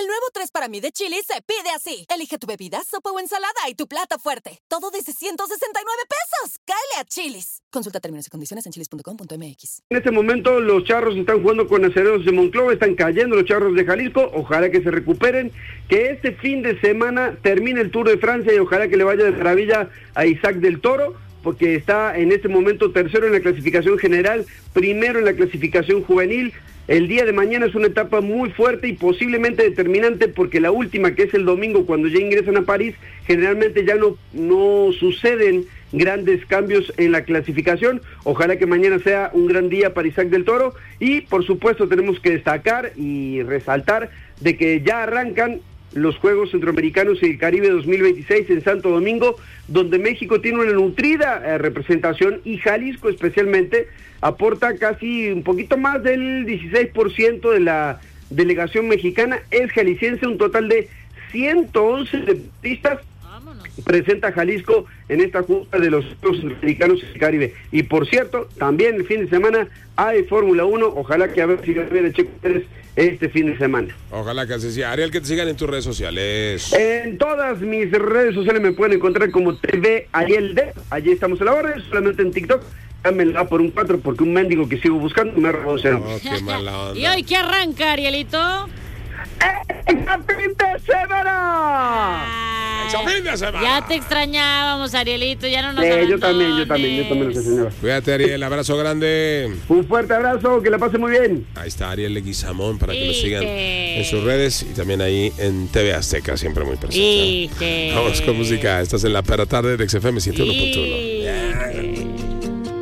El nuevo 3 para mí de Chili's se pide así. Elige tu bebida, sopa o ensalada y tu plato fuerte. Todo desde 169 pesos. ¡Cáele a Chili's! Consulta términos y condiciones en chilis.com.mx. En este momento los Charros están jugando con Acereros de Monclova, están cayendo los Charros de Jalisco, ojalá que se recuperen, que este fin de semana termine el Tour de Francia y ojalá que le vaya de maravilla a Isaac del Toro, porque está en este momento tercero en la clasificación general, primero en la clasificación juvenil. El día de mañana es una etapa muy fuerte y posiblemente determinante, porque la última, que es el domingo, cuando ya ingresan a París, generalmente ya no suceden grandes cambios en la clasificación. Ojalá que mañana sea un gran día para Isaac del Toro, y por supuesto tenemos que destacar y resaltar de que ya arrancan los Juegos Centroamericanos y el Caribe 2026 en Santo Domingo, donde México tiene una nutrida representación, y Jalisco especialmente aporta casi un poquito más del 16% de la delegación mexicana. Es jalisciense, un total de 111 deportistas presenta Jalisco en esta justa de los Juegos Centroamericanos y el Caribe. Y por cierto, también el fin de semana hay Fórmula 1, ojalá que a ver si viene Checo Pérez este fin de semana. Ojalá que así sea. Ariel, que te sigan en tus redes sociales. En todas mis redes sociales me pueden encontrar como TV Ariel D. Allí estamos a la orden, solamente en TikTok. Dámela por un 4 porque un mendigo que sigo buscando me robó 0. Oh, qué mala onda. ¿Y hoy qué arranca, Arielito? ¡El fin de semana! ¡El fin de semana! Ya te extrañábamos, Arielito, ya no nos abandones. Yo también los extrañaba. Cuídate, Ariel, abrazo grande. Un fuerte abrazo, que la pase muy bien. Ahí está Ariel Leguizamón para que lo sigan en sus redes y también ahí en TV Azteca, siempre muy presente. Vamos con música, estás en La Perra Tarde de XFM 101.1.